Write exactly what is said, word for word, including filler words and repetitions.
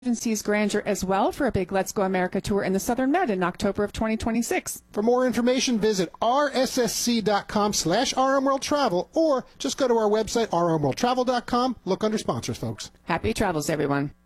sees Grandeur as well for a big Let's Go America tour in the Southern Med in October of twenty twenty-six. For more information, visit rssc.com slash rmworldtravel or just go to our website, r m world travel dot com. Look under sponsors, folks. Happy travels, everyone.